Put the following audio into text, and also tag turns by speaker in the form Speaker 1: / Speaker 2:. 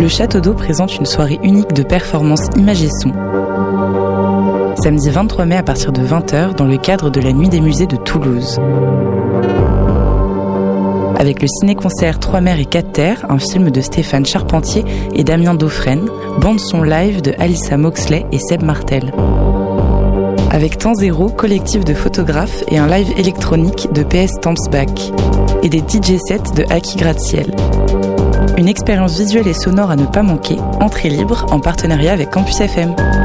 Speaker 1: le Château d'Eau présente une soirée unique de performances images et son. Samedi 23 mai à partir de 20h dans le cadre de la Nuit des musées de Toulouse. Avec le ciné-concert 3 mers et 4 terres, un film de Stéphane Charpentier et Damien Dauphren, bande-son live de Alyssa Moxley et Seb Martel. Avec Temps Zéro, collectif de photographes et un live électronique de PS Tampsback. Et des DJ sets de Aki Gratte-Ciel. Une expérience visuelle et sonore à ne pas manquer, entrée libre en partenariat avec Campus FM.